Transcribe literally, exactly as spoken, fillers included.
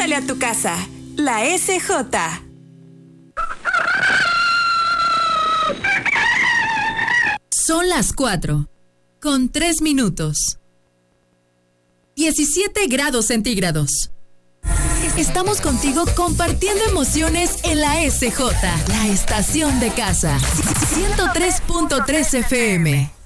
Pregúntale a tu casa. La S J. Son las cuatro, con tres minutos. diecisiete grados centígrados. Estamos contigo compartiendo emociones en la S J, la estación de casa. ciento tres punto tres F M.